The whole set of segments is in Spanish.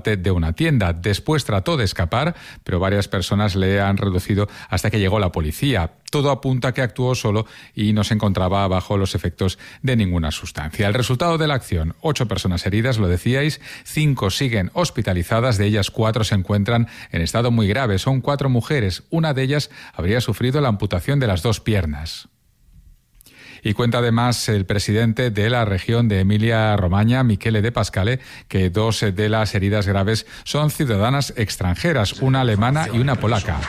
parte de una tienda. Después trató de escapar, pero varias personas le han reducido hasta que llegó la policía. Todo apunta a que actuó solo y no se encontraba bajo los efectos de ninguna sustancia. El resultado de la acción: 8 personas heridas, lo decíais, 5 siguen hospitalizadas, de ellas 4 se encuentran en estado muy grave. Son 4 mujeres, una de ellas habría sufrido la amputación de las 2 piernas. Y cuenta además el presidente de la región de Emilia-Romagna, Michele De Pascale, que 2 de las heridas graves son ciudadanas extranjeras, una alemana y una polaca,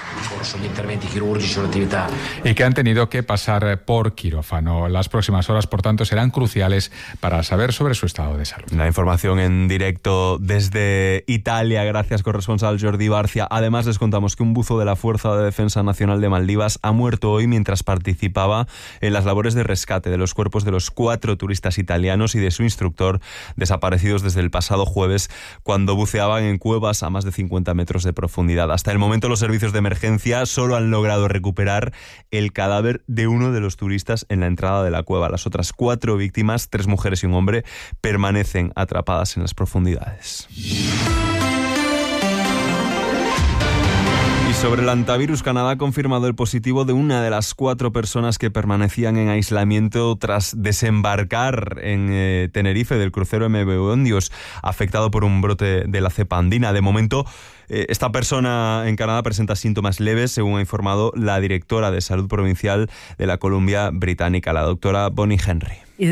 y que han tenido que pasar por quirófano. Las próximas horas, por tanto, serán cruciales para saber sobre su estado de salud. La información en directo desde Italia, gracias corresponsal Jordi Barcia. Además, les contamos que un buzo de la Fuerza de Defensa Nacional de Maldivas ha muerto hoy mientras participaba en las labores de rescate de los cuerpos de los 4 turistas italianos y de su instructor, desaparecidos desde el pasado jueves cuando buceaban en cuevas a más de 50 metros de profundidad. Hasta el momento, los servicios de emergencia solo han logrado recuperar el cadáver de uno de los turistas en la entrada de la cueva. Las otras 4 víctimas, 3 mujeres y un hombre, permanecen atrapadas en las profundidades. Y sobre el hantavirus, Canadá ha confirmado el positivo de una de las 4 personas que permanecían en aislamiento tras desembarcar en Tenerife del crucero MV Ondios, afectado por un brote de la cepa andina. De momento, esta persona en Canadá presenta síntomas leves, según ha informado la directora de Salud Provincial de la Columbia Británica, la doctora Bonnie Henry.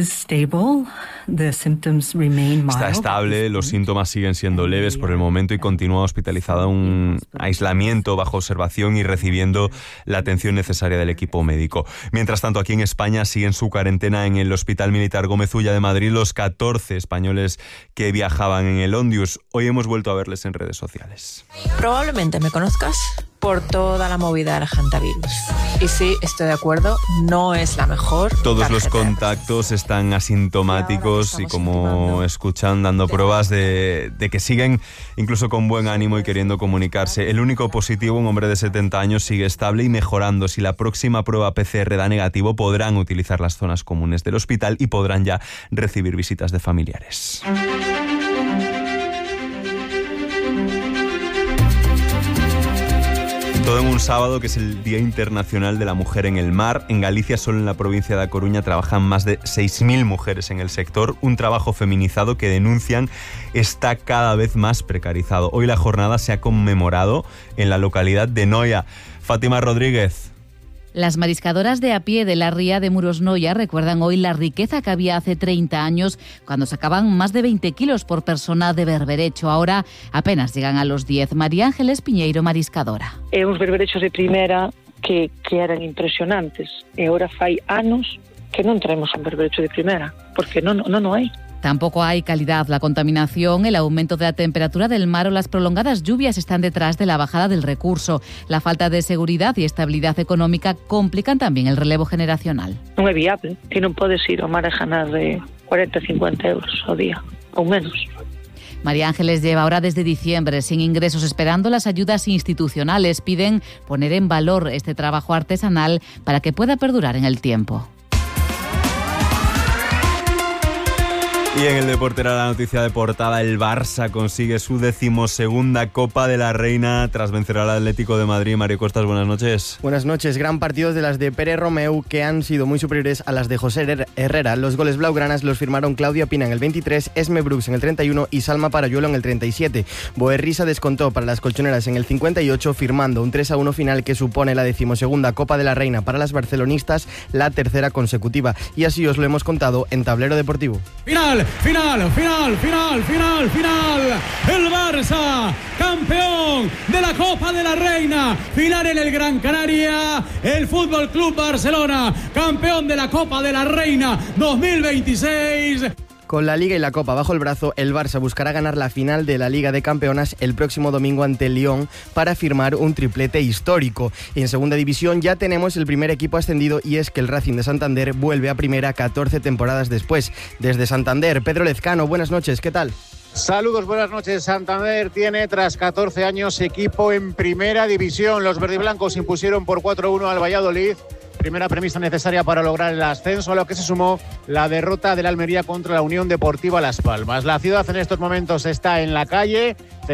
Está estable, los síntomas siguen siendo leves por el momento y continúa hospitalizada en un aislamiento bajo observación y recibiendo la atención necesaria del equipo médico. Mientras tanto, aquí en España siguen su cuarentena en el Hospital Militar Gómez Ulla de Madrid los 14 españoles que viajaban en el Ondius. Hoy hemos vuelto a verles en redes sociales. Probablemente me conozcas por toda la movida del hantavirus. Y sí, estoy de acuerdo, no es la mejor. Todos los contactos están asintomáticos y, como escuchan, dando pruebas de que siguen incluso con buen ánimo y queriendo comunicarse. El único positivo, un hombre de 70 años, sigue estable y mejorando. Si la próxima prueba PCR da negativo, podrán utilizar las zonas comunes del hospital y podrán ya recibir visitas de familiares. Todo en un sábado que es el Día Internacional de la Mujer en el Mar. En Galicia, solo en la provincia de A Coruña, trabajan más de 6.000 mujeres en el sector. Un trabajo feminizado que denuncian está cada vez más precarizado. Hoy la jornada se ha conmemorado en la localidad de Noia. Fátima Rodríguez. Las mariscadoras de a pie de la ría de Murosnoia recuerdan hoy la riqueza que había hace 30 años, cuando sacaban más de 20 kilos por persona de berberecho. Ahora apenas llegan a los 10. María Ángeles Piñeiro, mariscadora. Uns berberechos de primeira que eran impresionantes. E agora fai anos que non traemos un berberecho de primeira, porque non hai. Tampoco hay calidad. La contaminación, el aumento de la temperatura del mar o las prolongadas lluvias están detrás de la bajada del recurso. La falta de seguridad y estabilidad económica complican también el relevo generacional. Non é viable, que non podes ir ao mar a ganar de 40, 50 euros ao día, ou menos. María Ángeles lleva ahora desde diciembre sin ingresos, esperando las ayudas institucionales. Piden poner en valor este trabajo artesanal para que pueda perdurar en el tiempo. Y en el deporte era la noticia de portada: el Barça consigue su 12ª Copa de la Reina tras vencer al Atlético de Madrid. Mario Costas, buenas noches. Buenas noches. Gran partido de las de Pere Romeu, que han sido muy superiores a las de José Herrera. Los goles blaugranas los firmaron Claudia Pina en el 23, Esme Brooks en el 31 y Salma Parayuelo en el 37. Boerrisa descontó para las colchoneras en el 58, firmando un 3-1 final que supone la 12ª Copa de la Reina para las barcelonistas, la 3ª consecutiva. Y así os lo hemos contado en Tablero Deportivo. Final. El Barça, campeón de la Copa de la Reina. Final en el Gran Canaria. El Fútbol Club Barcelona, campeón de la Copa de la Reina 2026. Con la Liga y la Copa bajo el brazo, el Barça buscará ganar la final de la Liga de Campeonas el próximo domingo ante el Lyon para firmar un triplete histórico. Y en segunda división ya tenemos el primer equipo ascendido, y es que el Racing de Santander vuelve a primera 14 temporadas después. Desde Santander, Pedro Lezcano, buenas noches, ¿qué tal? Saludos, buenas noches. Santander tiene tras 14 años equipo en primera división. Los verdiblancos impusieron por 4-1 al Valladolid. Primera premisa necesaria para lograr el ascenso, a lo que se sumó la derrota del Almería contra la Unión Deportiva Las Palmas. La ciudad en estos momentos está en la calle,